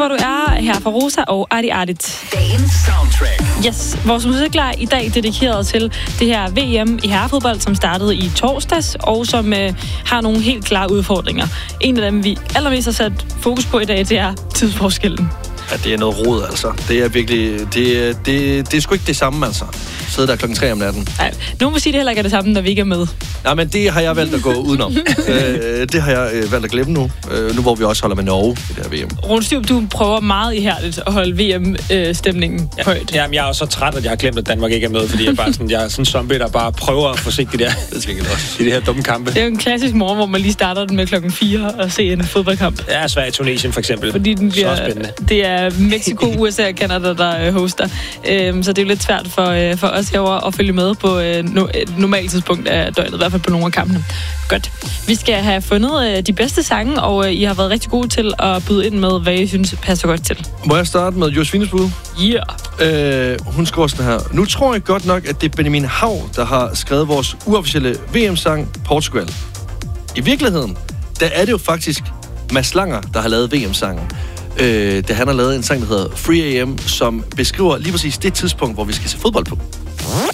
hvor du er, her fra Rosa og Arti Artit. Dagens soundtrack. Yes, vores musiklejr i dag dedikeret til det her VM i herrefodbold, som startede i torsdags, og som har nogle helt klare udfordringer. En af dem, vi allermest har sat fokus på i dag, det er tidsforskellen. Ja, det er noget rod, altså. Det er virkelig... Det er sgu ikke det samme, altså. Sidde der 3:00 om natten. Nej, nogen vil sige, det heller ikke er det samme, når vi ikke er med. Nej, men det har jeg valgt at gå udenom. Det har jeg valgt at glemme nu. Nu hvor vi også holder med Norge i det her VM. Rune Styrup, du prøver meget ihærdigt at holde VM-stemningen højt. Jamen, jeg er også så træt, at jeg har glemt, at Danmark ikke er med, fordi jeg er sådan en zombie, der bare prøver at forsigtigt der. Det skal ikke også. I det her dumme kampe. Det er jo en klassisk morgen, hvor man lige starter den med 4:00 og se en fodboldkamp. Ja, Sverige-Tunesien for eksempel. Fordi den bliver, så spændende. Det er Mexico, USA og Canada, der hoster. Så det er jo lidt svært for os herovre at følge med på et normalt tidspunkt af døgnet, i hvert fald på nogle af kampene. Godt. Vi skal have fundet de bedste sange, og I har været rigtig gode til at byde ind med, hvad I synes passer godt til. Må jeg starte med Josefines bud? Yeah. Hun skriver sådan her. Nu tror jeg godt nok, at det er Benjamin Hav, der har skrevet vores uofficielle VM-sang Portugal. I virkeligheden, der er det jo faktisk Mads Langer, der har lavet VM-sangen. Da han har lavet en sang, der hedder 3 AM, som beskriver lige præcis det tidspunkt, hvor vi skal se fodbold på.